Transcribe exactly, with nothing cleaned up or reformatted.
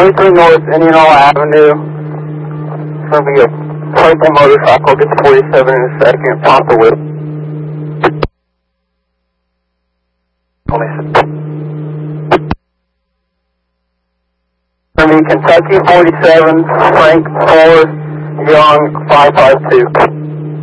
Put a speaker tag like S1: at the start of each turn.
S1: twenty-three North Indianola Avenue. It's going to be a purple motorcycle. Gets forty-seven in a second. Papa Whip. It's going to be Kentucky forty-seven, Frank four, Young five five two.